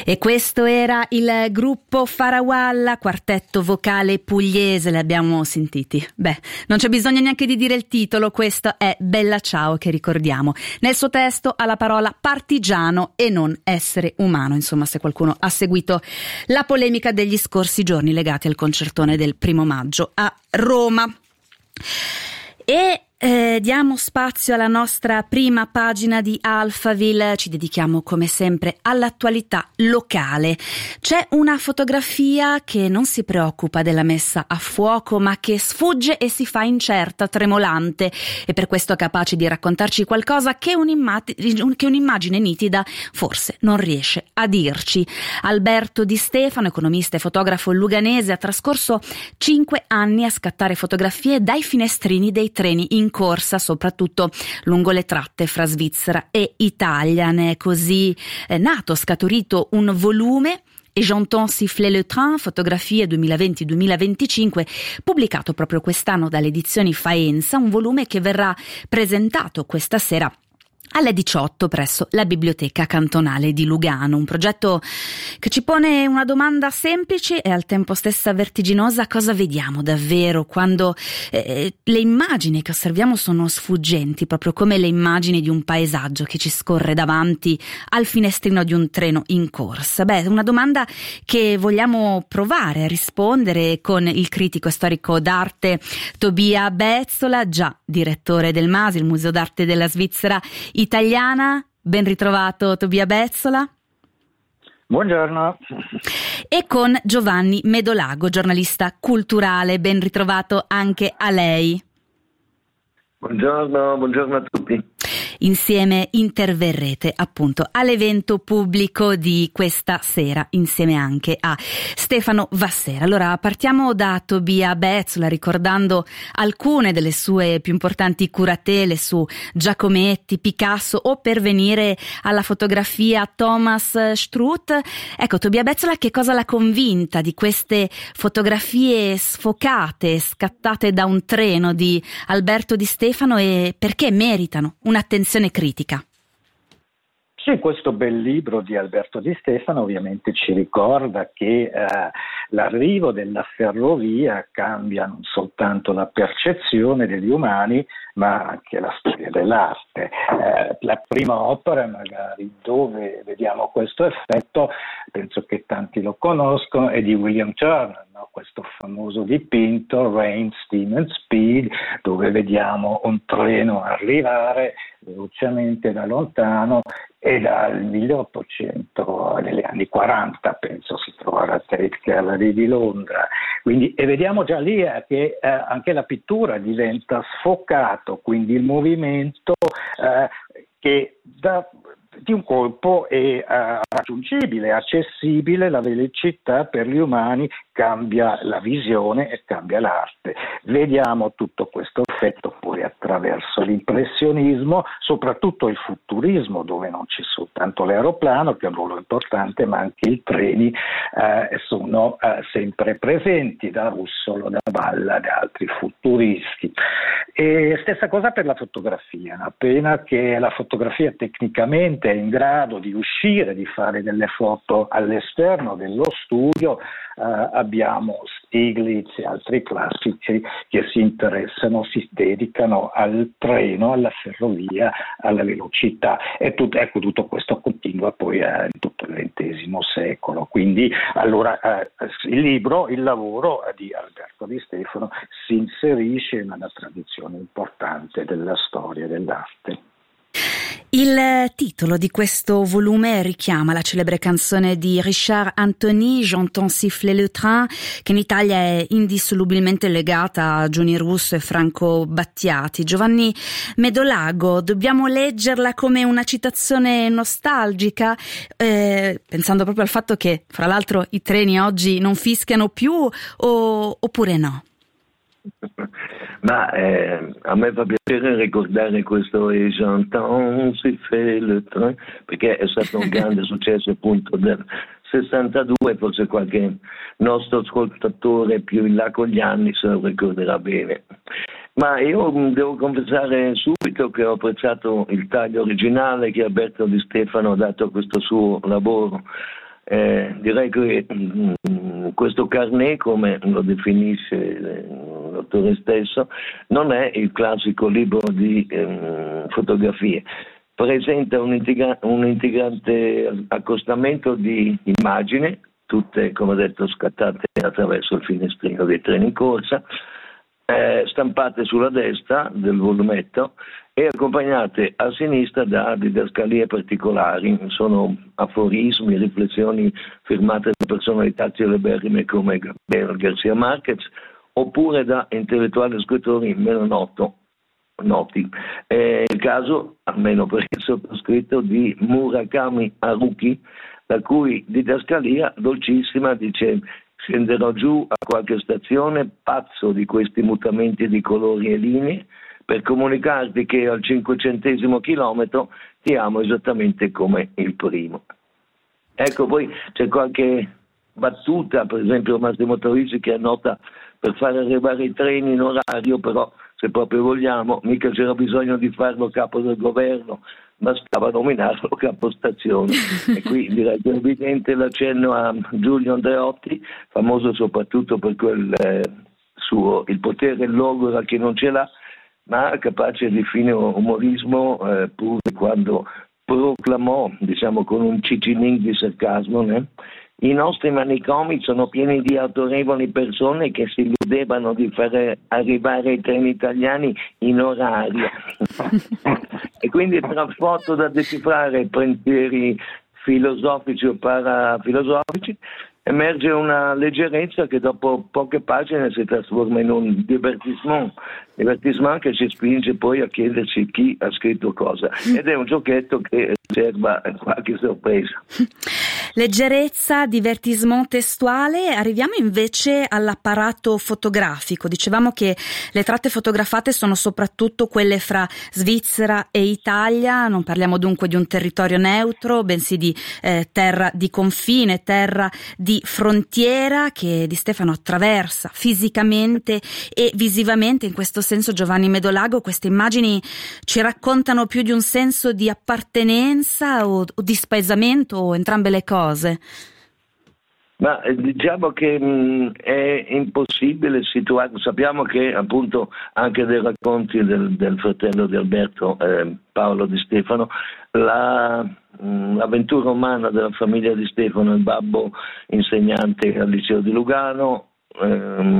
E questo era il gruppo Farawalla, quartetto vocale pugliese, li abbiamo sentiti. Beh, non c'è bisogno neanche di dire il titolo, questo è Bella Ciao, che ricordiamo. Nel suo testo ha la parola partigiano e non essere umano, insomma, se qualcuno ha seguito la polemica degli scorsi giorni legati al concertone del 1° maggio a Roma. E diamo spazio alla nostra prima pagina di Alphaville, ci dedichiamo come sempre all'attualità locale. C'è una fotografia che non si preoccupa della messa a fuoco, ma che sfugge e si fa incerta, tremolante, e per questo capace di raccontarci qualcosa che un'immagine nitida forse non riesce a dirci. Alberto Di Stefano, economista e fotografo luganese, ha trascorso 5 anni a scattare fotografie dai finestrini dei treni in corsa, soprattutto lungo le tratte fra Svizzera e Italia. Ne è così scaturito un volume, Et j'entends siffler le train, fotografie 2020-2025, pubblicato proprio quest'anno dalle edizioni Faenza, un volume che verrà presentato questa sera alle 18 presso la Biblioteca Cantonale di Lugano, un progetto che ci pone una domanda semplice e al tempo stesso vertiginosa: cosa vediamo davvero quando le immagini che osserviamo sono sfuggenti, proprio come le immagini di un paesaggio che ci scorre davanti al finestrino di un treno in corsa? Beh, una domanda che vogliamo provare a rispondere con il critico storico d'arte Tobia Bezzola, già direttore del MASI, il Museo d'Arte della Svizzera Italiana. Ben ritrovato Tobia Bezzola. Buongiorno. E con Giovanni Medolago, giornalista culturale. Ben ritrovato anche a lei. Buongiorno a tutti. Insieme interverrete appunto all'evento pubblico di questa sera, insieme anche a Stefano Vassera. Allora partiamo da Tobia Bezzola, ricordando alcune delle sue più importanti curatele su Giacometti, Picasso, o per venire alla fotografia Thomas Struth. Ecco, Tobia Bezzola, che cosa l'ha convinta di queste fotografie sfocate, scattate da un treno di Alberto Di Stefano, e perché meritano un'attenzione critica? Sì, questo bel libro di Alberto Di Stefano ovviamente ci ricorda che l'arrivo della ferrovia cambia non soltanto la percezione degli umani, ma anche la storia dell'arte. La prima opera magari dove vediamo questo effetto, penso che tanti lo conoscono, è di William Turner, no? Questo famoso dipinto Rain, Steam and Speed, dove vediamo un treno arrivare velocemente da lontano, e dal 1800 negli anni 40 penso si trova alla Tate Gallery di Londra. Quindi, e vediamo già lì che anche la pittura diventa sfocato, quindi il movimento che di un colpo è raggiungibile, accessibile, la velocità per gli umani cambia la visione e cambia l'arte. Vediamo tutto questo effetto poi attraverso l'impressionismo, soprattutto il futurismo, dove non c'è soltanto l'aeroplano, che è un ruolo importante, ma anche i treni sono sempre presenti, da Russolo, da Balla, da altri futuristi. E stessa cosa per la fotografia, appena che la fotografia tecnicamente è in grado di uscire, di fare delle foto all'esterno dello studio, abbiamo Stiglitz e altri classici che si interessano, si dedicano al treno, alla ferrovia, alla velocità, e tutto questo continua poi in tutto il XX secolo. Quindi allora il lavoro di Alberto Di Stefano si inserisce in una tradizione importante della storia dell'arte. Il titolo di questo volume richiama la celebre canzone di Richard Anthony, J'entends siffler le train, che in Italia è indissolubilmente legata a Giuni Russo e Franco Battiati. Giovanni Medolago, dobbiamo leggerla come una citazione nostalgica, pensando proprio al fatto che, fra l'altro, i treni oggi non fischiano più, oppure no? Ma a me fa piacere ricordare questo Et j'entends siffler le train, perché è stato un grande successo appunto del 62, forse qualche nostro ascoltatore più in là con gli anni se lo ricorderà bene. Ma io devo confessare subito che ho apprezzato il taglio originale che Alberto Di Stefano ha dato a questo suo lavoro. Direi che questo carnet, come lo definisce l'autore stesso, non è il classico libro di fotografie. Presenta un integrante accostamento di immagini, tutte, come ho detto, scattate attraverso il finestrino dei treni in corsa, stampate sulla destra del volumetto e accompagnate a sinistra da didascalie particolari. Sono aforismi, riflessioni firmate da personalità celeberrime come Gabriel García Márquez, oppure da intellettuali e scrittori meno noti. È il caso, almeno per il sottoscritto, di Murakami Haruki, la cui didascalia dolcissima dice: scenderò giù a qualche stazione pazzo di questi mutamenti di colori e linee per comunicarti che al 500° chilometro ti amo esattamente come il primo. Ecco, poi c'è qualche battuta, per esempio Massimo Troisi che annota: per fare arrivare i treni in orario, però se proprio vogliamo, mica c'era bisogno di farlo capo del governo, bastava nominarlo capostazione. E qui direi che è evidente l'accenno a Giulio Andreotti, famoso soprattutto per quel suo il potere logora che non ce l'ha, ma capace di fine umorismo, pure quando proclamò, diciamo con un cicinin di sarcasmo, i nostri manicomi sono pieni di autorevoli persone che si illudevano di fare arrivare i treni italiani in orario. E quindi tra foto da decifrare, pensieri filosofici o parafilosofici, emerge una leggerezza che dopo poche pagine si trasforma in un divertissement che ci spinge poi a chiederci chi ha scritto cosa, ed è un giochetto che riserva qualche sorpresa. Leggerezza, divertissement testuale. Arriviamo invece all'apparato fotografico. Dicevamo che le tratte fotografate sono soprattutto quelle fra Svizzera e Italia, non parliamo dunque di un territorio neutro, bensì di terra di confine, terra di frontiera che Di Stefano attraversa fisicamente e visivamente. In questo senso Giovanni Medolago, queste immagini ci raccontano più di un senso di appartenenza o di spaesamento, o entrambe le cose? Ma diciamo che è impossibile situare. Sappiamo che appunto anche dei racconti del fratello di Alberto, Paolo Di Stefano, l'avventura umana della famiglia Di Stefano, il babbo insegnante al liceo di Lugano,